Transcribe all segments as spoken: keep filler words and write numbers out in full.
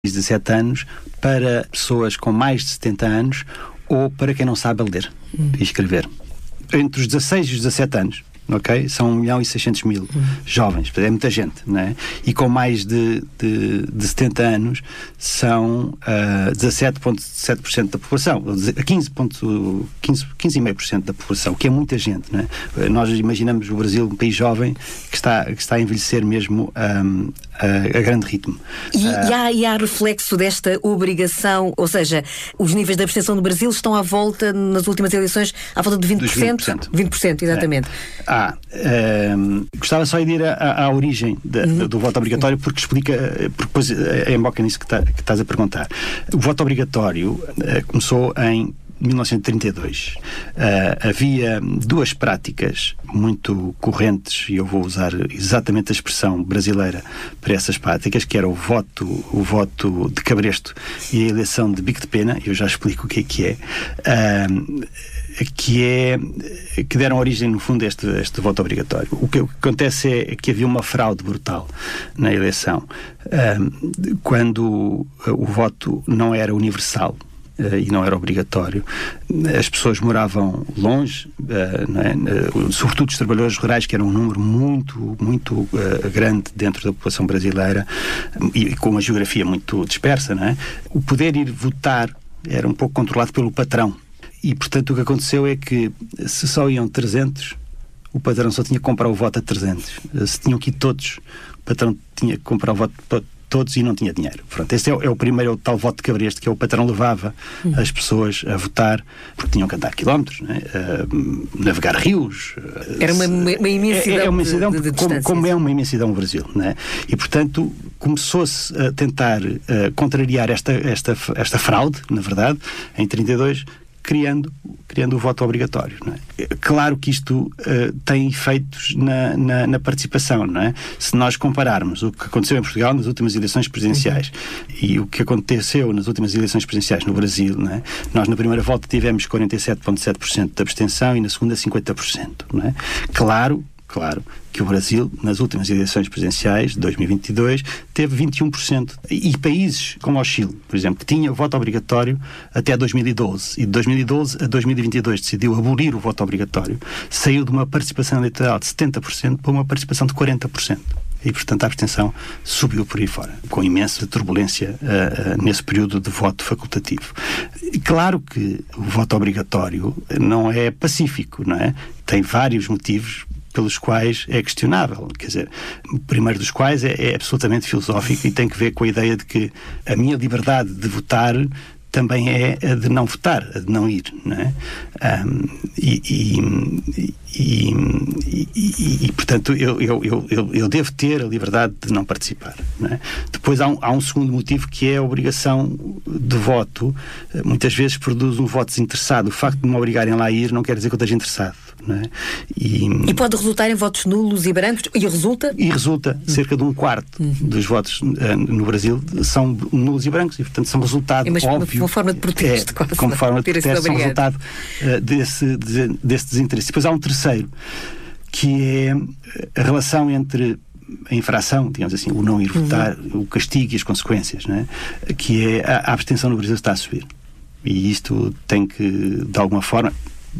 dezessete anos para pessoas com mais de setenta anos ou para quem não sabe ler hum. e escrever. Entre os dezasseis e os dezassete anos, ok? São um milhão e seiscentos mil hum. jovens, é muita gente, não é? E com mais de, de, de setenta anos são uh, dezassete vírgula sete por cento da população, quinze vírgula quinze por cento da população, que é muita gente, não é? Nós imaginamos o Brasil um país jovem que está, que está a envelhecer mesmo um, a, a grande ritmo. E, uh, e, há, e há reflexo desta obrigação, ou seja, os níveis de abstenção no Brasil estão à volta, nas últimas eleições, à volta de vinte por cento? vinte por cento. vinte por cento, exatamente. É. Ah, um, gostava só de ir à, à origem de, uhum. do voto obrigatório, porque explica, porque depois é em boca nisso que, tá, que estás a perguntar. O voto obrigatório uh, começou em mil novecentos e trinta e dois. Uh, havia duas práticas muito correntes, e eu vou usar exatamente a expressão brasileira para essas práticas, que era o voto, o voto de cabresto e a eleição de bico de pena. Eu já explico o que é que é. Uh, que é que deram origem, no fundo, a este, este voto obrigatório. O que, o que acontece é que havia uma fraude brutal na eleição. Uh, quando o voto não era universal Uh, e não era obrigatório, as pessoas moravam longe, uh, não é? uh, sobretudo os trabalhadores rurais, que eram um número muito, muito uh, grande dentro da população brasileira e, e com uma geografia muito dispersa, não é? O poder ir votar era um pouco controlado pelo patrão e, portanto, o que aconteceu é que se só iam trezentos, o patrão só tinha que comprar o voto a trezentos. Se tinham que ir todos, o patrão tinha que comprar o voto para todos e não tinha dinheiro. Pronto, este é o, é o primeiro, é o tal voto de cabresto, que é o patrão levava uhum. as pessoas a votar, porque tinham que andar quilómetros, né? uh, navegar rios. Uh, Era uma, uma imensidão, é, é uma imensidão de, de, de como, como é uma imensidão no Brasil, né? E, portanto, começou-se a tentar uh, contrariar esta, esta, esta fraude, na verdade, em trinta e dois, criando, criando o voto obrigatório, não é? Claro que isto uh, tem efeitos na, na, na participação, não é? Se nós compararmos o que aconteceu em Portugal nas últimas eleições presidenciais uhum. e o que aconteceu nas últimas eleições presidenciais no Brasil, não é? Nós na primeira volta tivemos quarenta e sete vírgula sete por cento de abstenção e na segunda cinquenta por cento, não é? Claro Claro que o Brasil, nas últimas eleições presidenciais de dois mil e vinte e dois, teve vinte e um por cento. E países como o Chile, por exemplo, que tinha voto obrigatório até dois mil e doze, e de dois mil e doze a dois mil e vinte e dois decidiu abolir o voto obrigatório, saiu de uma participação eleitoral de setenta por cento para uma participação de quarenta por cento. E, portanto, a abstenção subiu por aí fora, com imensa turbulência uh, uh, nesse período de voto facultativo. E claro que o voto obrigatório não é pacífico, não é? Tem vários motivos pelos quais é questionável. Quer dizer, o primeiro dos quais é, é absolutamente filosófico e tem que ver com a ideia de que a minha liberdade de votar também é a de não votar, a de não ir, não é? Um, e, e, e, e, e, e, portanto, eu, eu, eu, eu devo ter a liberdade de não participar, não é? Depois há um, há um segundo motivo, que é a obrigação de voto. Muitas vezes produz um voto desinteressado. O facto de me obrigarem lá a ir não quer dizer que eu esteja interessado, não é? E, e pode resultar em votos nulos e brancos? E resulta? E resulta. Uhum. Cerca de um quarto uhum. dos votos uh, no Brasil são nulos e brancos e, portanto, são resultado é, mas óbvio. Uma forma de protesto, é, como forma de protesto, são resultado uh, desse, de, desse desinteresse. Depois há um terceiro, que é a relação entre a infração, digamos assim, o não ir votar, uhum. o castigo e as consequências, não é? Que é a, a abstenção no Brasil está a subir. E isto tem que, de alguma forma,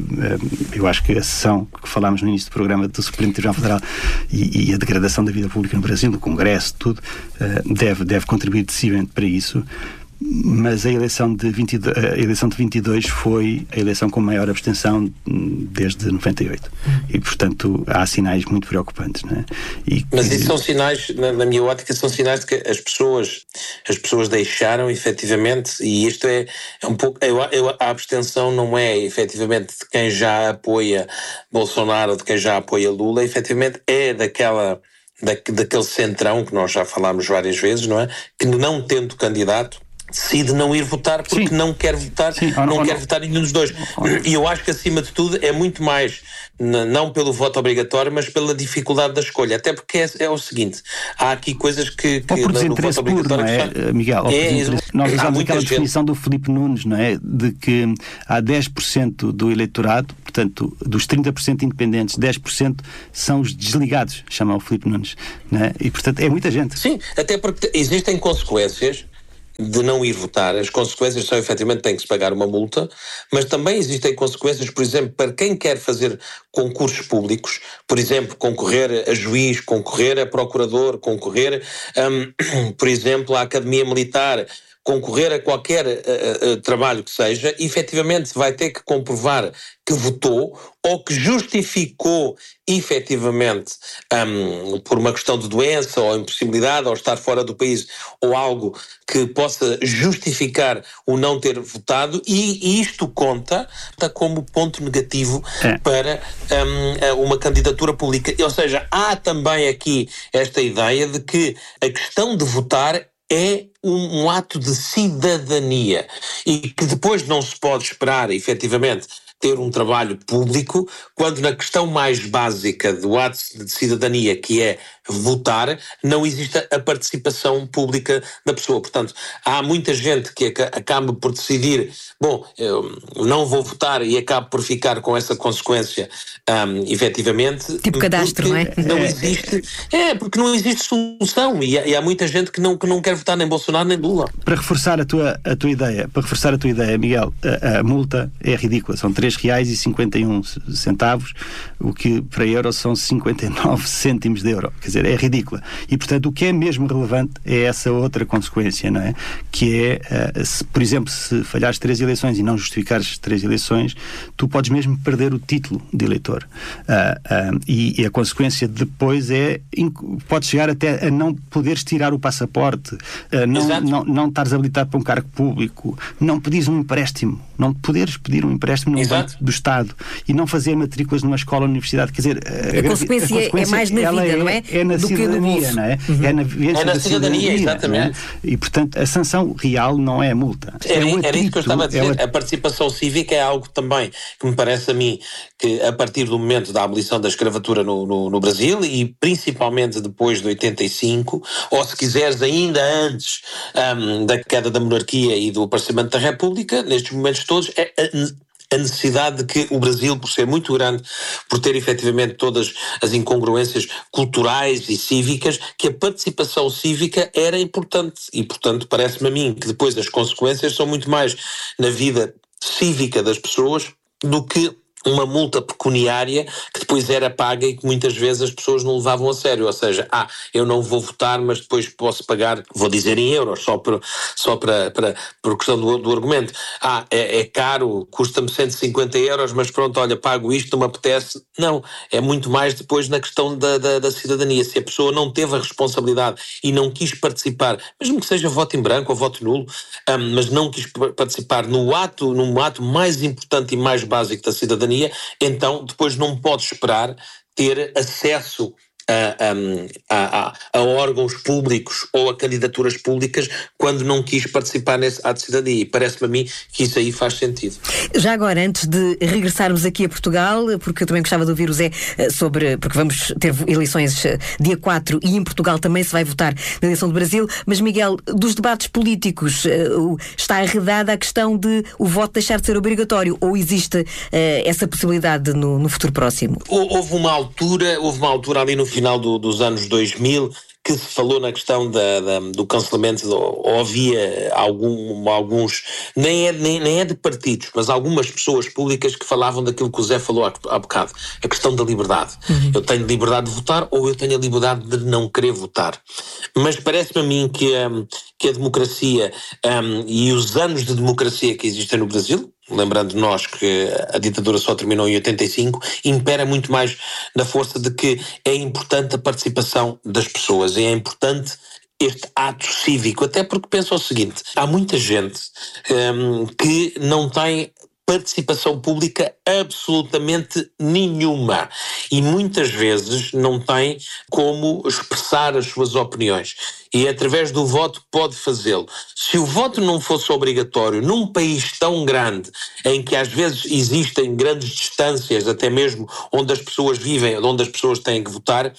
eu acho que a sessão que falámos no início do programa do Supremo Tribunal Federal e, e a degradação da vida pública no Brasil, do Congresso, tudo, deve, deve contribuir decisivamente para isso. Mas a eleição de vinte e dois, a eleição de vinte e dois foi a eleição com maior abstenção desde noventa e oito. E, portanto, há sinais muito preocupantes, não é? E Mas que... isso são sinais, na, na minha ótica, são sinais de que as pessoas, as pessoas deixaram, efetivamente, e isto é, é um pouco... Eu, eu, a abstenção não é, efetivamente, de quem já apoia Bolsonaro ou de quem já apoia Lula, efetivamente é daquela... Da, daquele centrão que nós já falámos várias vezes, não é? Que não tendo candidato decide não ir votar porque Sim. não quer votar, Sim, não, não quer não. votar nenhum dos dois. E eu acho que, acima de tudo, é muito mais, não pelo voto obrigatório, mas pela dificuldade da escolha. Até porque é, é o seguinte, há aqui coisas que... que ou por desinteresse puro, não é, está... Miguel? Ou é, por nós usamos aquela gente. definição do Filipe Nunes, não é? De que há dez por cento do eleitorado, portanto, dos trinta por cento independentes, dez por cento são os desligados, chama o Filipe Nunes, não é? E, portanto, é muita gente. Sim, até porque existem consequências de não ir votar, as consequências são efetivamente tem que se pagar uma multa, mas também existem consequências, por exemplo, para quem quer fazer concursos públicos, por exemplo, concorrer a juiz, concorrer a procurador, concorrer, um, por exemplo, à Academia Militar, concorrer a qualquer uh, uh, trabalho que seja, efetivamente vai ter que comprovar que votou ou que justificou efetivamente um, por uma questão de doença ou impossibilidade ou estar fora do país ou algo que possa justificar o não ter votado, e isto conta como ponto negativo é. para um, uma candidatura pública. Ou seja, há também aqui esta ideia de que a questão de votar é um, um ato de cidadania e que depois não se pode esperar, efetivamente, ter um trabalho público, quando na questão mais básica do ato de cidadania, que é votar, não existe a participação pública da pessoa. Portanto, há muita gente que acaba por decidir, bom, eu não vou votar, e acaba por ficar com essa consequência, um, efetivamente. Tipo cadastro, não é? Não existe, é, porque não existe solução, e há, e há muita gente que não, que não quer votar nem Bolsonaro nem Lula. Para reforçar a tua, a tua ideia, para reforçar a tua ideia, Miguel, a, a multa é ridícula, são três reais e cinquenta e um centavos, o que para euros são cinquenta e nove cêntimos de euro. Quer dizer, é ridícula. E, portanto, o que é mesmo relevante é essa outra consequência, não é? Que é, uh, se, por exemplo, se falhares três eleições e não justificares três eleições, tu podes mesmo perder o título de eleitor. Uh, uh, e, e a consequência depois é, pode chegar até a não poderes tirar o passaporte, uh, não, não, não estares habilitado para um cargo público, não pedires um empréstimo, não poderes pedir um empréstimo no banco do Estado e não fazer matrículas numa escola ou universidade. Quer dizer, a, a, consequência, a consequência é mais na vida, é, não é? É na do cidadania, não é? Uhum. É na vivência é na da cidadania, cidadania, exatamente. É? E, portanto, a sanção real não é a multa. Era, é era isso que eu estava a dizer. É a participação cívica é algo também que me parece a mim que, a partir do momento da abolição da escravatura no, no, no Brasil, e principalmente depois de oitenta e cinco, ou se quiseres ainda antes um, da queda da monarquia e do aparecimento da República, nestes momentos todos, é a necessidade de que o Brasil, por ser muito grande, por ter efetivamente todas as incongruências culturais e cívicas, que a participação cívica era importante. E, portanto, parece-me a mim que depois as consequências são muito mais na vida cívica das pessoas do que uma multa pecuniária que depois era paga e que muitas vezes as pessoas não levavam a sério. Ou seja, ah, eu não vou votar, mas depois posso pagar, vou dizer em euros, só por, só para, para, por questão do, do argumento. Ah, é, é caro, custa-me cento e cinquenta euros, mas pronto, olha, pago isto, não me apetece. Não, é muito mais depois na questão da, da, da cidadania. Se a pessoa não teve a responsabilidade e não quis participar, mesmo que seja voto em branco ou voto nulo, um, mas não quis participar no ato, num ato mais importante e mais básico da cidadania, então depois não pode esperar ter acesso a, a, a, a órgãos públicos ou a candidaturas públicas quando não quis participar nesse ato de cidadania. E parece-me a mim que isso aí faz sentido. Já agora, antes de regressarmos aqui a Portugal, porque eu também gostava de ouvir o Zé sobre, porque vamos ter eleições dia quatro e em Portugal também se vai votar na eleição do Brasil, mas Miguel, dos debates políticos, está arredada a questão de o voto deixar de ser obrigatório, ou existe uh, essa possibilidade no, no futuro próximo? Houve uma altura, houve uma altura ali no final do, dos anos dois mil que se falou na questão da, da, do cancelamento, ou havia algum, alguns, nem é, nem, nem é de partidos, mas algumas pessoas públicas que falavam daquilo que o Zé falou há, há bocado, a questão da liberdade. Uhum. Eu tenho liberdade de votar ou eu tenho a liberdade de não querer votar. Mas parece-me a mim que, um, que a democracia um, e os anos de democracia que existem no Brasil, lembrando nós que a ditadura só terminou em oitenta e cinco, impera muito mais na força de que é importante a participação das pessoas, e é importante este ato cívico, até porque pensa o seguinte, há muita gente um, que não tem participação pública absolutamente nenhuma e muitas vezes não tem como expressar as suas opiniões, e através do voto pode fazê-lo. Se o voto não fosse obrigatório num país tão grande, em que às vezes existem grandes distâncias, até mesmo onde as pessoas vivem, onde as pessoas têm que votar,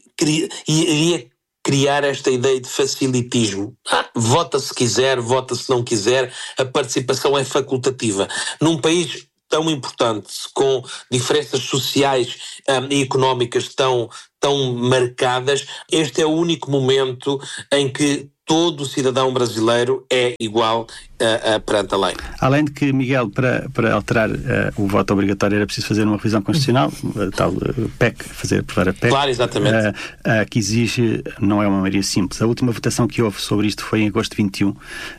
iria criar esta ideia de facilitismo. Ah, vota se quiser, vota se não quiser, a participação é facultativa. Num país tão importante, com diferenças sociais um, e económicas tão, tão marcadas, este é o único momento em que todo cidadão brasileiro é igual uh, uh, perante a lei. Além de que, Miguel, para, para alterar uh, o voto obrigatório era preciso fazer uma revisão constitucional, a tal uh, P E C, fazer aprovar a P E C. Claro, exatamente. Uh, uh, que exige, não é uma maioria simples. A última votação que houve sobre isto foi em agosto de vinte e um. Uh,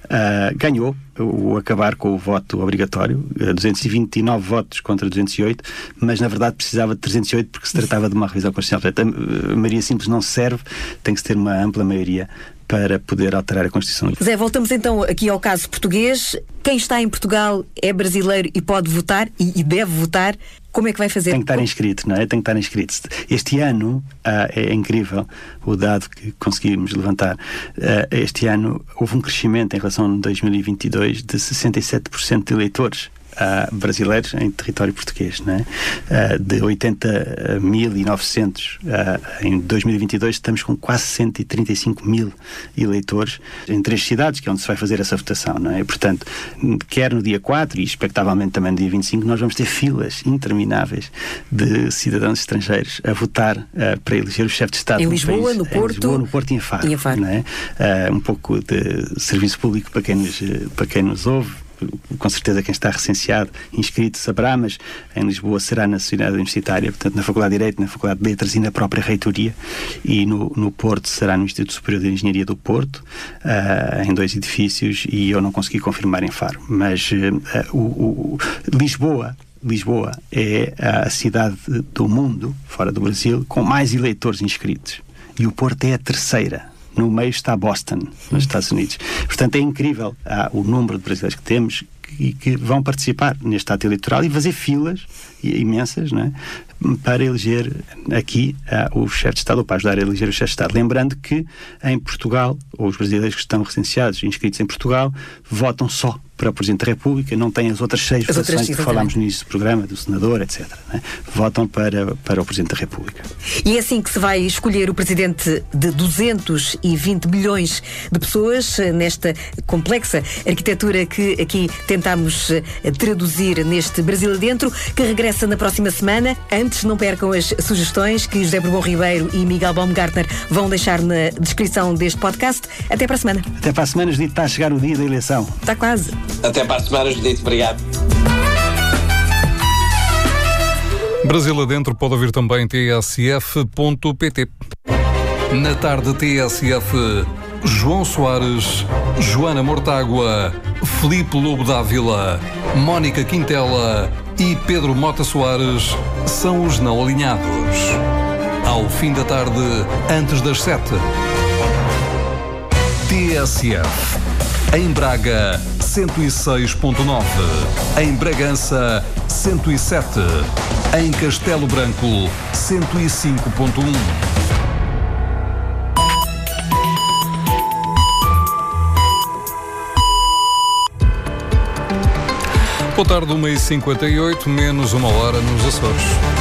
ganhou o acabar com o voto obrigatório, uh, duzentos e vinte e nove votos contra duzentos e oito, mas na verdade precisava de trezentos e oito porque se tratava de uma revisão constitucional. Portanto, a maioria simples não serve, tem que se ter uma ampla maioria para poder alterar a Constituição. Zé, voltamos então aqui ao caso português. Quem está em Portugal é brasileiro e pode votar e, e deve votar. Como é que vai fazer? Tem que estar inscrito, não é? Tem que estar inscrito. Este ano, ah, é incrível o dado que conseguimos levantar. Ah, este ano houve um crescimento em relação a dois mil e vinte e dois de sessenta e sete por cento de eleitores Uh, brasileiros em território português, não é? Uh, de oitenta mil e novecentos uh, em dois mil e vinte e dois estamos com quase cento e trinta e cinco mil eleitores em três cidades, que é onde se vai fazer essa votação, não é? Portanto, quer no dia quatro e expectavelmente também no dia vinte e cinco, nós vamos ter filas intermináveis de cidadãos estrangeiros a votar uh, para eleger o chefe de Estado. Em Lisboa, país. no Porto, em Lisboa, no Porto e em Faro, e em Faro. Não é? Uh, um pouco de serviço público para quem nos, para quem nos ouve. Com certeza quem está recenseado, inscrito, saberá, mas em Lisboa será na Sociedade Universitária, portanto na Faculdade de Direito, na Faculdade de Letras e na própria Reitoria, e no, no Porto será no Instituto Superior de Engenharia do Porto, uh, em dois edifícios, e eu não consegui confirmar em Faro. Mas uh, o, o, Lisboa Lisboa é a cidade do mundo, fora do Brasil, com mais eleitores inscritos, e o Porto é a terceira. No meio está Boston, nos Estados Unidos. Portanto, é incrível ah, o número de brasileiros que temos e que vão participar neste ato eleitoral e fazer filas imensas, não é? Para eleger aqui uh, o chefe de Estado, ou para ajudar a eleger o chefe de Estado. Lembrando que em Portugal, ou os brasileiros que estão recenseados e inscritos em Portugal, votam só para o Presidente da República, não têm as outras seis as votações outras que falámos no início do programa, do Senador, etcétera. Né? Votam para, para o Presidente da República. E é assim que se vai escolher o Presidente de duzentos e vinte milhões de pessoas nesta complexa arquitetura que aqui tentámos traduzir neste Brasil Adentro, que regressa na próxima semana. Antes, não percam as sugestões que José Bourbon Ribeiro e Miguel Baumgartner vão deixar na descrição deste podcast. Até para a semana. Até para a semana, Judite, está a chegar o dia da eleição. Está quase. Até para a semana, Judite. Obrigado. Brasil Adentro pode ouvir também t s f ponto p t. Na tarde T S F, João Soares, Joana Mortágua, Filipe Lobo Dávila, Mónica Quintela e Pedro Mota Soares são os não alinhados. Ao fim da tarde, antes das sete. T S F. Em Braga, cento e seis ponto nove. Em Bragança, cento e sete. Em Castelo Branco, cento e cinco ponto um. Boa tarde, uma e cinquenta e oito, menos uma hora nos Açores.